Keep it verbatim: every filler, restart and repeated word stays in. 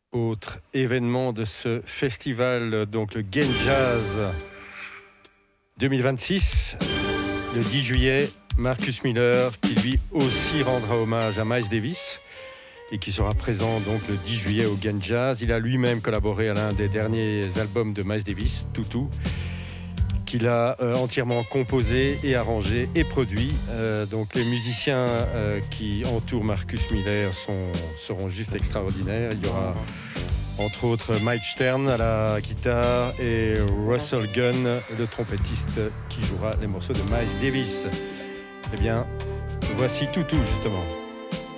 Autre événement de ce festival, donc le Gain Jazz deux mille vingt-six, le dix juillet, Marcus Miller, qui lui aussi rendra hommage à Miles Davis et qui sera présent donc le dix juillet au Gain Jazz. Il a lui-même collaboré à l'un des derniers albums de Miles Davis, Tutu, qu'il a euh, entièrement composé et arrangé et produit. Euh, donc les musiciens euh, qui entourent Marcus Miller sont, seront juste extraordinaires. Il y aura entre autres Mike Stern à la guitare et Russell Gunn, le trompettiste qui jouera les morceaux de Miles Davis. Eh bien, voici Tutu justement.